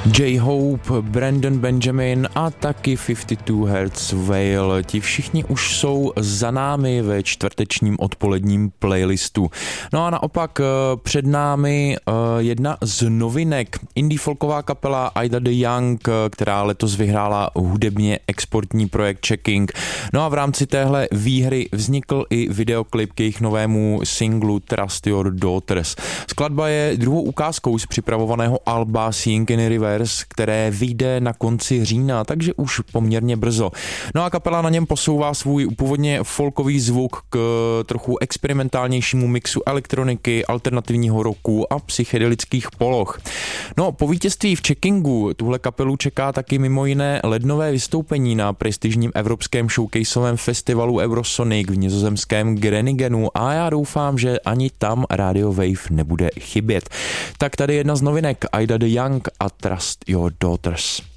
J-Hope, Brandon Benjamin a taky 52 Hertz Veil. Ti všichni už jsou za námi ve čtvrtečním odpoledním playlistu. No a naopak před námi jedna z novinek. Indie folková kapela Ida the Young, která letos vyhrála hudebně exportní projekt Checking. No a v rámci téhle výhry vznikl i videoklip k jejich novému singlu Trust Your Daughters. Skladba je druhou ukázkou z připravovaného alba Seeing in Reverse, které vyjde na konci října, takže už poměrně brzo. No a kapela na něm posouvá svůj původně folkový zvuk k trochu experimentálnějšímu mixu elektroniky, alternativního rocku a psychedelických poloh. No, po vítězství v Checkingu tuhle kapelu čeká taky mimo jiné lednové vystoupení na prestižním evropském showcaseovém festivalu Eurosonic v nizozemském Greningenu a já doufám, že ani tam Radio Wave nebude chybět. Tak tady jedna z novinek Ida the Young a Trust Your Daughters.